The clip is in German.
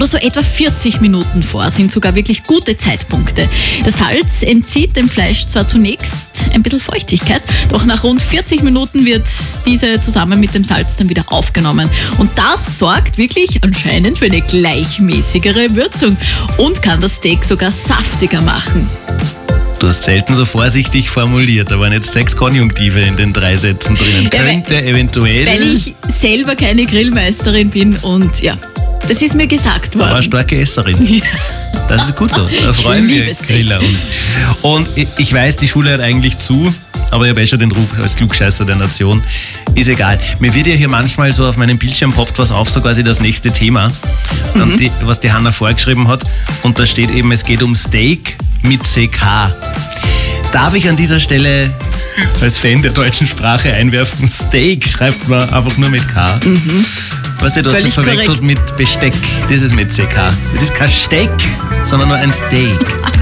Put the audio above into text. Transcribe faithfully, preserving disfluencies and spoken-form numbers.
oder so etwa vierzig Minuten vor, sind sogar wirklich gute Zeitpunkte. Das Salz entzieht dem Fleisch zwar zunächst ein bisschen Feuchtigkeit, doch nach rund vierzig Minuten wird diese zusammen mit dem Salz dann wieder aufgenommen. Und das sorgt wirklich anscheinend für eine gleichmäßigere Würzung und kann das Steak sogar saftiger machen. Du hast selten so vorsichtig formuliert, da waren jetzt sechs Konjunktive in den drei Sätzen drinnen. Ja, Könnte weil, eventuell... Weil ich selber keine Grillmeisterin bin und ja, das ist mir gesagt worden. Aber eine starke Esserin. Das ist gut so. Da freuen wir Griller uns. Und ich weiß, die Schule hat eigentlich zu, aber ich habe eh schon den Ruf als Klugscheißer der Nation. Ist egal. Mir wird ja hier manchmal so auf meinem Bildschirm poppt was auf, so quasi das nächste Thema, mhm. die, was die Hanna vorgeschrieben hat. Und da steht eben, es geht um Steak mit C K. Darf ich an dieser Stelle als Fan der deutschen Sprache einwerfen, Steak schreibt man einfach nur mit K. Mhm. Weißt du, du hast Völlig das verwechselt korrekt. mit Besteck. Das ist mit C K. Das ist kein Steak, sondern nur ein Steak.